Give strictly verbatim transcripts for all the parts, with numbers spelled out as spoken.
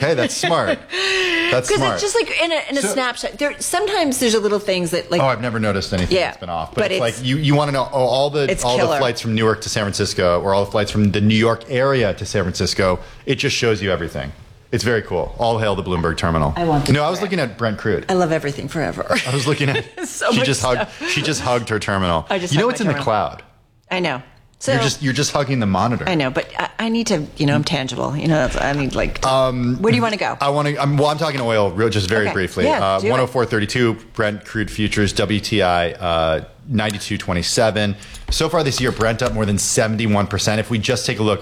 Okay, that's smart. That's smart. Because it's just like in a, in a So- snapshot. There sometimes there's a little things that like. Oh, I've never noticed anything Yeah, that's been off. But, but it's, it's- like you, you want to know oh, all the It's all the killer. flights from Newark to San Francisco, or all the flights from the New York area to San Francisco. It just shows you everything. It's very cool. All hail the Bloomberg terminal. I want You know, this I was brand. looking at Brent Crude. I love everything forever. I was looking at. So she much just hugged. stuff. She just hugged her terminal. I just you know hugged it's my in the terminal. cloud. I know. So You're just you're just hugging the monitor. I know, but I, I need to. You know, I'm tangible. You know, that's, I need like. To, um, where do you want to go? I want to. I'm, well, I'm talking oil, real, just very Okay. briefly. Yeah, uh, do it. one oh four thirty-two Brent crude futures, W T I uh, ninety-two twenty-seven. So far this year, Brent up more than seventy-one percent. If we just take a look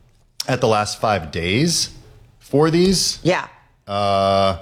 at the last five days for these, yeah. uh,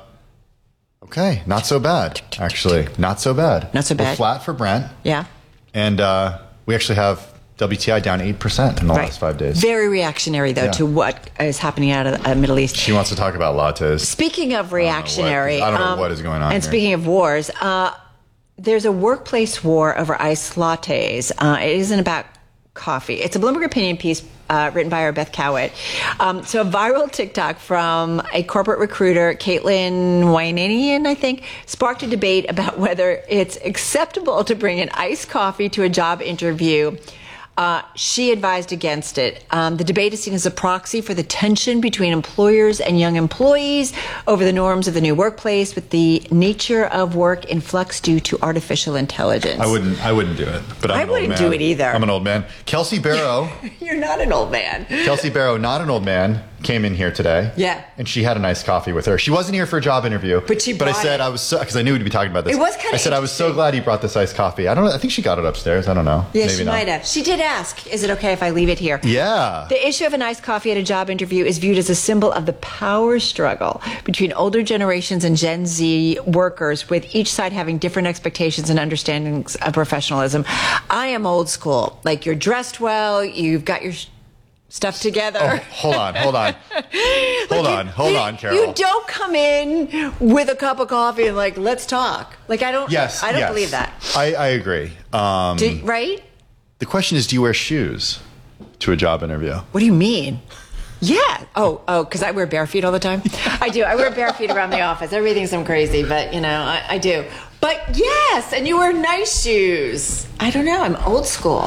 okay, not so bad. Actually, not so bad. Not so We're bad. flat for Brent, Yeah. and uh, we actually have W T I down eight percent in the Right. last five days. Very reactionary though Yeah. to what is happening out of the uh, Middle East. She wants to talk about lattes. Speaking of reactionary, I don't know um, what is going on And here. speaking of wars, uh, there's a workplace war over iced lattes. Uh, it isn't about coffee. It's a Bloomberg opinion piece uh, written by our Beth Cowett. Um, so a viral TikTok from a corporate recruiter, Caitlin Wynanian, I think, sparked a debate about whether it's acceptable to bring an iced coffee to a job interview. Uh, she advised against it. Um, the debate is seen as a proxy for the tension between employers and young employees over the norms of the new workplace, with the nature of work in flux due to artificial intelligence. I wouldn't. I wouldn't do it. But I'm I an old wouldn't man. do it either. I'm an old man. Kelsey Barrow. You're not an old man. Kelsey Barrow, not an old man, came in here today. Yeah. And she had a nice coffee with her. She wasn't here for a job interview. But she But I brought said it. I was so because I knew we'd be talking about this. It was kinda I said I was so interesting. glad you brought this iced coffee. I don't know. I think she got it upstairs. I don't know. Yeah, Maybe she not. might have. She did ask, is it okay if I leave it here? Yeah. The issue of an iced coffee at a job interview is viewed as a symbol of the power struggle between older generations and Gen Z workers, with each side having different expectations and understandings of professionalism. I am old school. Like, you're dressed well, you've got your sh- stuff together. Oh, hold on. Hold on. Hold on. Hold You- on, Carol. You don't come in with a cup of coffee and like, let's talk. Like, I don't. Yes. I don't yes. believe that. I, I agree. Um, Do, right? the question is, do you wear shoes to a job interview? What do you mean? Yeah. Oh, oh, because I wear bare feet all the time. I do. I wear bare feet around the office. Everybody thinks I'm crazy, but you know, I, I do. But yes, and you wear nice shoes. I don't know. I'm old school.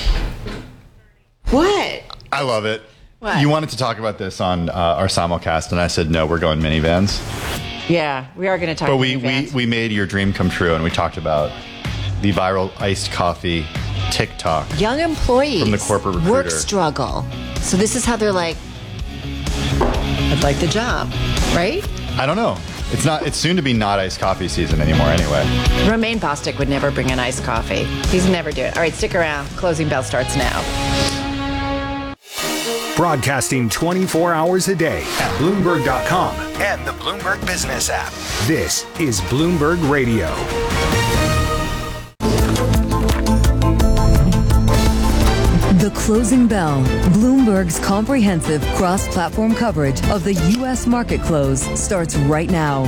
What? I love it. What? You wanted to talk about this on uh, our simulcast, and I said no. We're going minivans. Yeah, we are going to talk. But we, about we, minivans. we made your dream come true, and we talked about the viral iced coffee TikTok. young employees From the corporate recruiter. work struggle. So this is how they're like, I'd like the job, right? I don't know. It's not. It's soon to be not iced coffee season anymore. Anyway, Romaine Bostick would never bring an iced coffee. He's never do it. All right, stick around. Closing bell starts now. Broadcasting twenty-four hours a day at Bloomberg dot com And the Bloomberg Business app. This is Bloomberg Radio. The Closing Bell, Bloomberg's comprehensive cross-platform coverage of the U S market close, starts right now.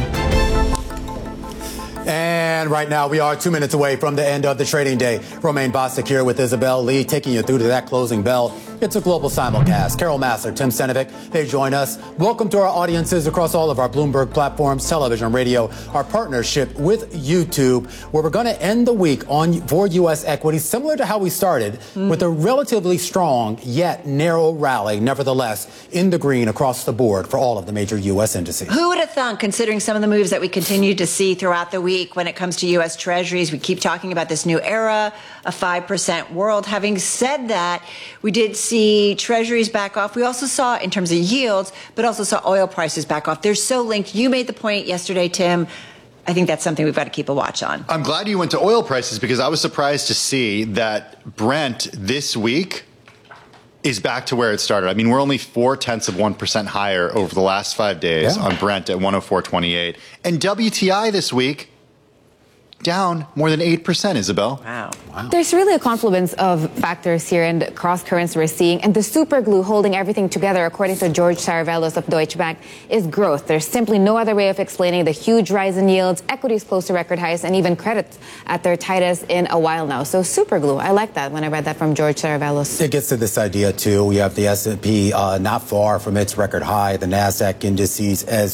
And right now, we are two minutes away from the end of the trading day. Romaine Bostick here with Isabel Lee, taking you through to that closing bell. It's a global simulcast. Carol Massler, Tim Stenovic, they join us. Welcome to our audiences across all of our Bloomberg platforms, television, radio, our partnership with YouTube, where we're going to end the week on for U S equities, similar to how we started, mm. with a relatively strong yet narrow rally, nevertheless, in the green across the board for all of the major U S indices. Who would have thunk, considering some of the moves that we continue to see throughout the week when it comes to U S Treasuries? We keep talking about this new era, a five percent world. Having said that, we did see Treasuries back off. We also saw, in terms of yields, but also saw oil prices back off. They're so linked. You made the point yesterday, Tim. I think that's something we've got to keep a watch on. I'm glad you went to oil prices, because I was surprised to see that Brent this week is back to where it started. I mean, we're only four tenths of one percent higher over the last five days Yeah. on Brent at one oh four twenty-eight. And W T I this week down more than eight percent, Isabel. Wow. There's really a confluence of factors here and cross currents we're seeing. And the super glue holding everything together, according to George Saravelos of Deutsche Bank, is growth. There's simply no other way of explaining the huge rise in yields, equities close to record highs, and even credits at their tightest in a while now. So super glue. I like that when I read that from George Saravelos. It gets to this idea, too. We have the S and P uh, not far from its record high, the NASDAQ indices as